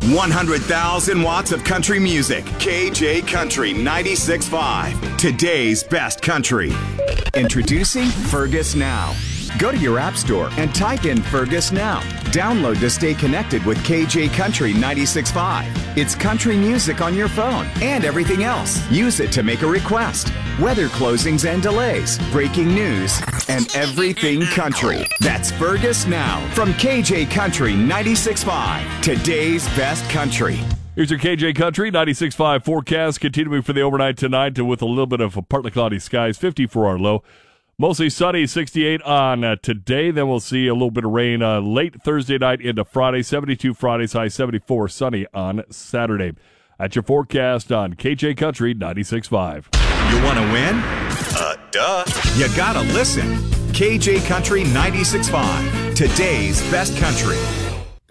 100,000 watts of country music. KJ Country 96.5. Today's best country. Introducing Fergus Now. Go to your app store and type in Fergus Now. Download to stay connected with KJ Country 96.5. It's country music on your phone and everything else. Use it to make a request. Weather closings and delays, breaking news, and everything country. That's Fergus Now from KJ Country 96.5. Today's best country. Here's your KJ Country 96.5 forecast, continuing for the overnight tonight with a little bit of partly cloudy skies, 50 for our low. Mostly sunny, 68 on today. Then we'll see a little bit of rain late Thursday night into Friday. 72 Fridays, high 74, sunny on Saturday. That's your forecast on KJ Country 96.5. You want to win? Duh. You gotta listen. KJ Country 96.5. Today's best country.